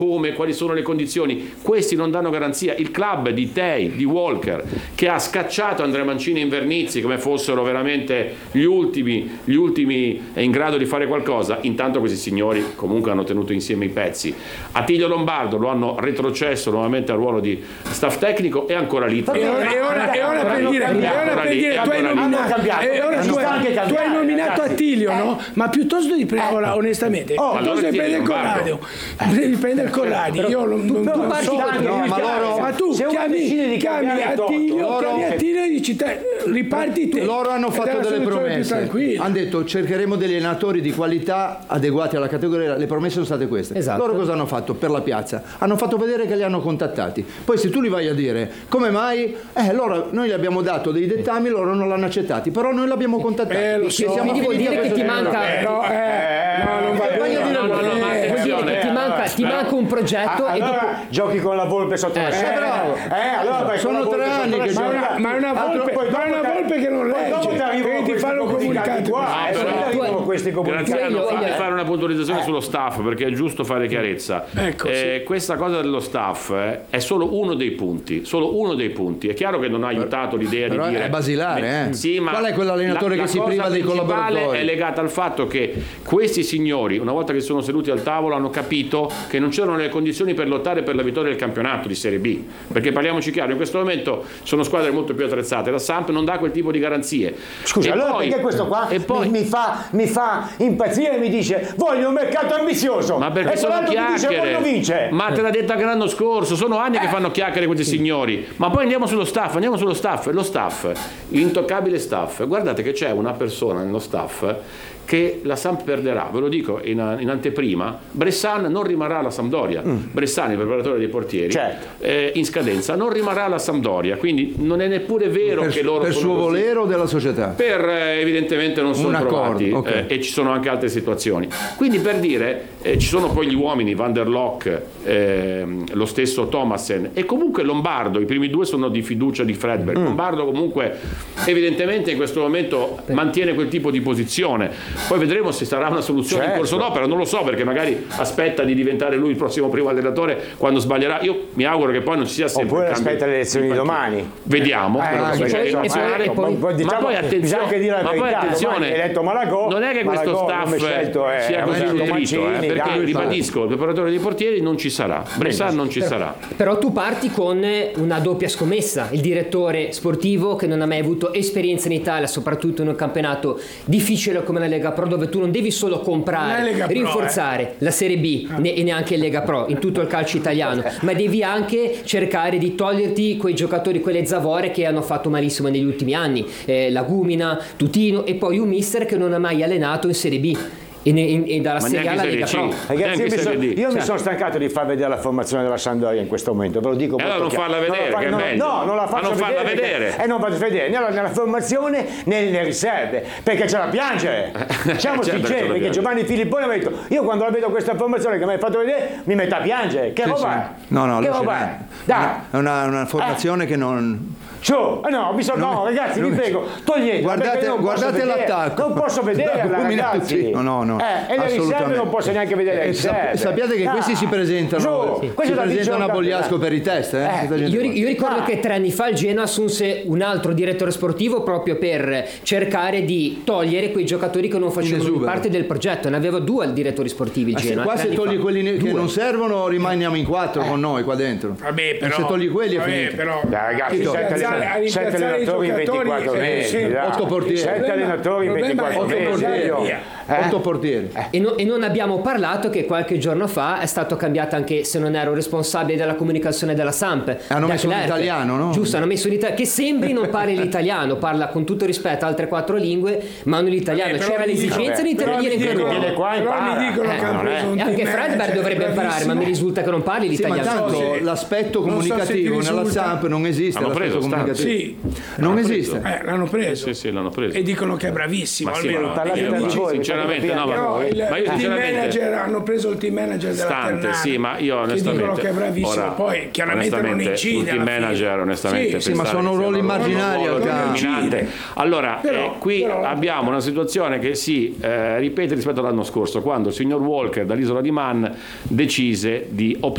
come, quali sono le condizioni. Questi non danno garanzia. Il club di Tei, di Walker, che ha scacciato Andrea Mancini e Invernizzi come fossero veramente gli ultimi in grado di fare qualcosa, intanto questi signori comunque hanno tenuto insieme i pezzi. Attilio Lombardo lo hanno retrocesso nuovamente al ruolo di staff tecnico e ancora lì. E ora per dire, tu hai nominato Attilio, no? Ma piuttosto di prendere, onestamente, piuttosto di prendere Corrado, devi prendere Corrado. Io non so, ma tu chiami Attilio e dici riparti te. Loro hanno fatto delle promesse, hanno detto cercheremo degli allenatori di qualità adeguati alla categoria. Le promesse sono state queste. Esatto. Loro cosa hanno fatto per la piazza? Hanno fatto vedere che li hanno contattati. Poi se tu li vai a dire come mai, noi gli abbiamo dato dei dettami, loro non l'hanno accettati, però noi l'abbiamo contattati. Lo so. Quindi vuol dire che ti manca ti manca un progetto e dopo giochi con la Volpe sotto la allora sono 3 anni che giochi. Ma è una Volpe che non legge, che ti fanno comunicati questi comunicati. Graziano, fammi fare una puntualizzazione sullo staff, perché è giusto fare chiarezza. Questa cosa dello staff è solo uno dei punti. È chiaro che non ha aiutato l'idea però di dire è basilare, Sì, ma qual è quell'allenatore che si priva dei collaboratori? È legata al fatto che questi signori, una volta che sono seduti al tavolo, hanno capito che non c'erano le condizioni per lottare per la vittoria del campionato di Serie B, perché parliamoci chiaro, in questo momento sono squadre molto più attrezzate, la Samp non dà quel tipo di garanzie. Scusa, allora perché questo qua mi fa impazzire e mi dice voglio un mercato ambizioso, ma perché sono chiacchiere? Ma te l'ha detta anche l'anno scorso, sono anni che fanno chiacchiere questi signori. Ma poi andiamo sullo staff, lo staff, l'intoccabile staff. Guardate che c'è una persona nello staff che la Samp perderà, ve lo dico in anteprima. Bressan non rimarrà alla Sampdoria. Bressan, il preparatore dei portieri, in scadenza, non rimarrà alla Sampdoria, quindi non è neppure vero che loro per suo volere o della società? Per evidentemente non sono trovati, e ci sono anche altre situazioni. Quindi per dire, ci sono poi gli uomini, Van der Lock, lo stesso Thomassen e comunque Lombardo, i primi due sono di fiducia di Fredberg. Lombardo comunque evidentemente in questo momento mantiene quel tipo di posizione. Poi vedremo se sarà una soluzione in corso d'opera, non lo so, perché magari aspetta di diventare lui il prossimo primo allenatore quando sbaglierà. Io mi auguro che poi non ci sia sempre. Oppure aspetta le elezioni di domani. Vediamo. Ma poi attenzione, non è che questo staff sia così nutrito, perché ribadisco, il preparatore dei portieri non ci sarà, Bressan non ci sarà. Però tu parti con una doppia scommessa, il direttore sportivo che non ha mai avuto esperienza in Italia, soprattutto in un campionato difficile come la Lega Pro, dove tu non devi solo comprare, rinforzare la Serie B e neanche il Lega Pro in tutto il calcio italiano, ma devi anche cercare di toglierti quei giocatori, quelle zavore che hanno fatto malissimo negli ultimi anni, Lagumina, Tutino, e poi un mister che non ha mai allenato in Serie B e dalla Serie A alla Lega Pro. Ragazzi, io mi sono stancato di far vedere la formazione della Sampdoria in questo momento, ve lo dico molto non farla vedere, che è meglio. No, non la faccio vedere. Non faccio vedere nella formazione né nelle riserve, perché c'è da piangere. Siamo sinceri, perché Giovanni Filippone mi ha detto io quando la vedo questa formazione che mi hai fatto vedere mi metto a piangere. Che roba è? No, che roba è? Dai. È una formazione che non... ragazzi, vi prego, togliete. Guardate l'attacco. Non posso vedere, ragazzi. No. E le riserve non posso neanche vedere le riserve. Sappiate che questi si presentano a Bogliasco per i test. Io ricordo che 3 anni fa il Genoa assunse un altro direttore sportivo proprio per cercare di togliere quei giocatori che non facevano parte del progetto. Ne aveva 2 direttori sportivi il Genoa. Qua se togli quelli che non servono rimaniamo in 4 con noi qua dentro. Vabbè, però, se togli quelli è finito. Però, ragazzi, 7 allenatori in 24 mesi, 8 portieri, 7 allenatori in 24 mesi, 8 portieri. E non abbiamo parlato che qualche giorno fa è stato cambiato, anche se non ero responsabile della comunicazione della Samp, hanno messo un italiano, no? Giusto, hanno messo che sembri non parli l'italiano, parla con tutto rispetto altre 4 lingue, ma non l'italiano. C'era l'esigenza di intervenire in quel modo. E anche Fredberg dovrebbe imparare, ma mi risulta che non parli l'italiano. Ma tanto l'aspetto comunicativo nella Samp non esiste. Non esiste. L'hanno preso. Sì, l'hanno preso. E dicono che è bravissimo. Sinceramente no, ma io sinceramente hanno preso il team manager della Ternana. Sì, ma io onestamente dicono che è bravissimo. Poi chiaramente non incide. Il team manager onestamente sì, ma sono ruoli marginali al calcio. Allora, qui abbiamo una situazione che si ripete rispetto all'anno scorso, quando il signor Walker dall'isola di Man decise di optare